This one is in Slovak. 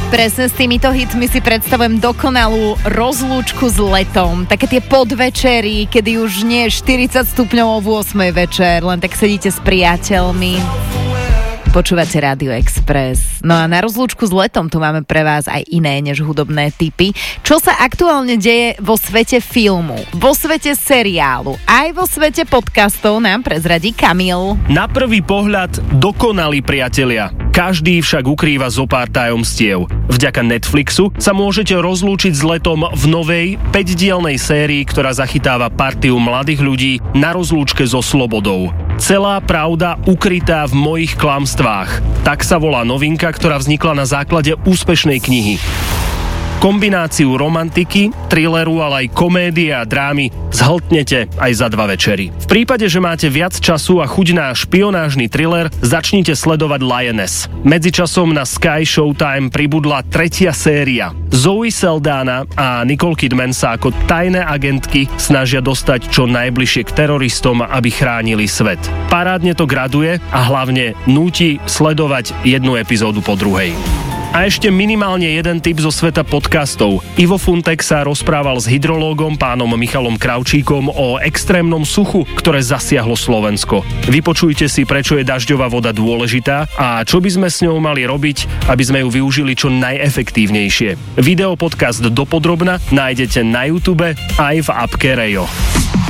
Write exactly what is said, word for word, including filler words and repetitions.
Presne s týmito hitmi si predstavujem dokonalú rozlúčku s letom. Také tie podvečery, kedy už nie je štyridsať stupňov o ôsmej večer, len tak sedíte s priateľmi. Počúvate Rádio Express. No a na rozlúčku s letom tu máme pre vás aj iné než hudobné tipy. Čo sa aktuálne deje vo svete filmu, vo svete seriálu, aj vo svete podcastov nám prezradí Kamil. Na prvý pohľad dokonalí priatelia. Každý však ukrýva zo pár tajomstiev. Vďaka Netflixu sa môžete rozlúčiť s letom v novej päťdielnej sérii, ktorá zachytáva partiu mladých ľudí na rozlúčke so slobodou. Celá pravda ukrytá v mojich klamstvách. Tak sa volá novinka, ktorá vznikla na základe úspešnej knihy. Kombináciu romantiky, thrilleru, ale aj komédie a drámy zhltnete aj za dva večery. V prípade, že máte viac času a chuť na špionážny thriller, začnite sledovať Lioness. Medzičasom na Sky Showtime pribudla tretia séria. Zoe Saldana a Nicole Kidman sa ako tajné agentky snažia dostať čo najbližšie k teroristom, aby chránili svet. Parádne to graduje a hlavne núti sledovať jednu epizódu po druhej. A ešte minimálne jeden tip zo sveta podcastov. Ivo Funtek sa rozprával s hydrológom pánom Michalom Kravčíkom o extrémnom suchu, ktoré zasiahlo Slovensko. Vypočujte si, prečo je dažďová voda dôležitá a čo by sme s ňou mali robiť, aby sme ju využili čo najefektívnejšie. Videopodcast dopodrobna nájdete na YouTube aj v appke Rejo.